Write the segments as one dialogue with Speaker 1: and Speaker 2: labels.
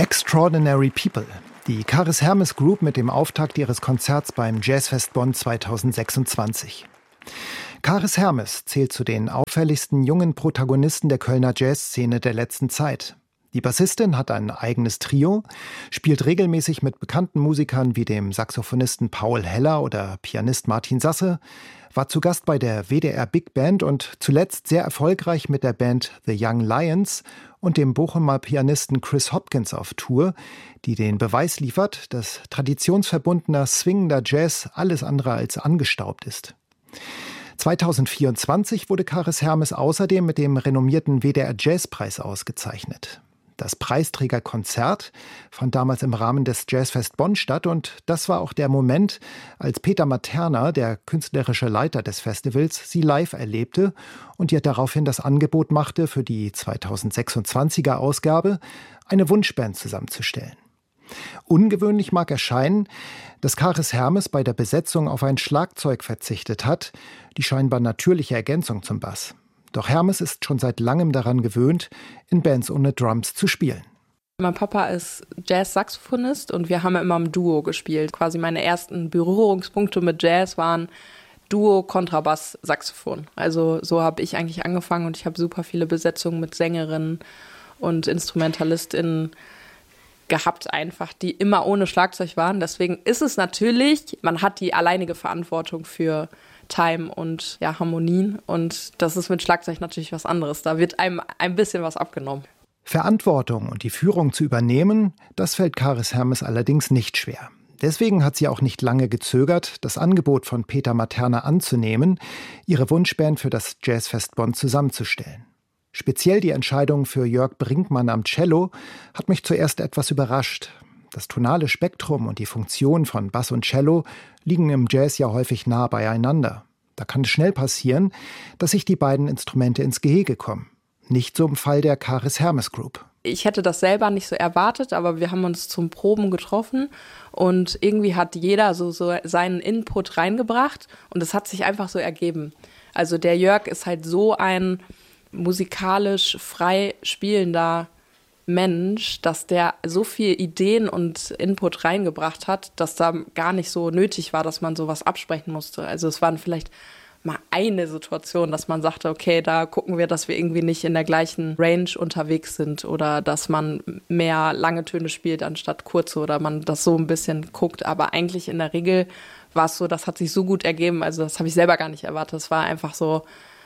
Speaker 1: Extraordinary People, die Karis Hermes Group mit dem Auftakt ihres Konzerts beim Jazzfest Bonn 2026. Karis Hermes zählt zu den auffälligsten jungen Protagonisten der Kölner Jazzszene der letzten Zeit. Die Bassistin hat ein eigenes Trio, spielt regelmäßig mit bekannten Musikern wie dem Saxophonisten Paul Heller oder Pianist Martin Sasse, war zu Gast bei der WDR Big Band und zuletzt sehr erfolgreich mit der Band The Young Lions und dem Bochumer Pianisten Chris Hopkins auf Tour, die den Beweis liefert, dass traditionsverbundener, swingender Jazz alles andere als angestaubt ist. 2024 wurde Karis Hermes außerdem mit dem renommierten WDR Jazzpreis ausgezeichnet. Das Preisträgerkonzert fand damals im Rahmen des Jazzfest Bonn statt und das war auch der Moment, als Peter Materna, der künstlerische Leiter des Festivals, sie live erlebte und ihr daraufhin das Angebot machte, für die 2026er Ausgabe eine Wunschband zusammenzustellen. Ungewöhnlich mag erscheinen, dass Karis Hermes bei der Besetzung auf ein Schlagzeug verzichtet hat, die scheinbar natürliche Ergänzung zum Bass. Doch Hermes ist schon seit langem daran gewöhnt, in Bands ohne Drums zu spielen.
Speaker 2: Mein Papa ist Jazz-Saxophonist und wir haben immer im Duo gespielt. Quasi meine ersten Berührungspunkte mit Jazz waren Duo, Kontrabass, Saxophon. Also so habe ich eigentlich angefangen und ich habe super viele Besetzungen mit Sängerinnen und InstrumentalistInnen gehabt einfach, die immer ohne Schlagzeug waren. Deswegen ist es natürlich, man hat die alleinige Verantwortung für Time und Harmonien und das ist mit Schlagzeug natürlich was anderes. Da wird einem ein bisschen was abgenommen.
Speaker 1: Verantwortung und die Führung zu übernehmen, das fällt Karis Hermes allerdings nicht schwer. Deswegen hat sie auch nicht lange gezögert, das Angebot von Peter Materna anzunehmen, ihre Wunschband für das Jazzfest Bonn zusammenzustellen. Speziell die Entscheidung für Jörg Brinkmann am Cello hat mich zuerst etwas überrascht. Das tonale Spektrum und die Funktion von Bass und Cello liegen im Jazz ja häufig nah beieinander. Da kann es schnell passieren, dass sich die beiden Instrumente ins Gehege kommen. Nicht so im Fall der Karis Hermes Group.
Speaker 2: Ich hätte das selber nicht so erwartet, aber wir haben uns zum Proben getroffen und irgendwie hat jeder so seinen Input reingebracht und es hat sich einfach so ergeben. Also der Jörg ist halt so ein musikalisch frei spielender Mensch, dass der so viele Ideen und Input reingebracht hat, dass da gar nicht so nötig war, dass man sowas absprechen musste. Also es waren vielleicht mal eine Situation, dass man sagte, okay, da gucken wir, dass wir irgendwie nicht in der gleichen Range unterwegs sind oder dass man mehr lange Töne spielt anstatt kurze oder man das so ein bisschen guckt. Aber eigentlich in der Regel war es so, das hat sich so gut ergeben, also das habe ich selber gar nicht erwartet. Es war einfach so,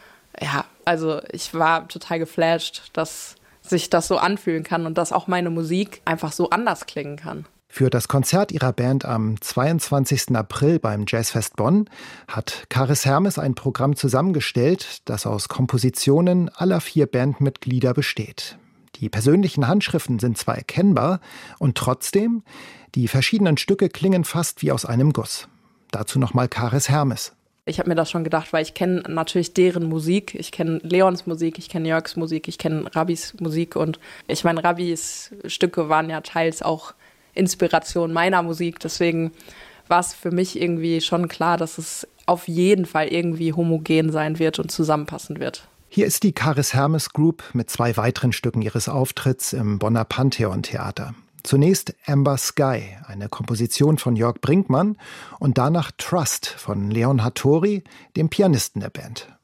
Speaker 2: also ich war total geflasht, dass sich das so anfühlen kann und dass auch meine Musik einfach so anders klingen kann.
Speaker 1: Für das Konzert ihrer Band am 22. April beim Jazzfest Bonn hat Karis Hermes ein Programm zusammengestellt, das aus Kompositionen aller 4 Bandmitglieder besteht. Die persönlichen Handschriften sind zwar erkennbar und trotzdem, die verschiedenen Stücke klingen fast wie aus einem Guss. Dazu nochmal Karis Hermes.
Speaker 2: Ich habe mir das schon gedacht, weil ich kenne natürlich deren Musik. Ich kenne Leons Musik, ich kenne Jörgs Musik, ich kenne Rabbis Musik. Und ich meine, Rabbis Stücke waren ja teils auch Inspiration meiner Musik. Deswegen war es für mich irgendwie schon klar, dass es auf jeden Fall irgendwie homogen sein wird und zusammenpassen wird.
Speaker 1: Hier ist die Karis Hermes Group mit 2 weiteren Stücken ihres Auftritts im Bonner Pantheon Theater. Zunächst Amber Sky, eine Komposition von Jörg Brinkmann und danach Trust von Leon Hattori, dem Pianisten der Band.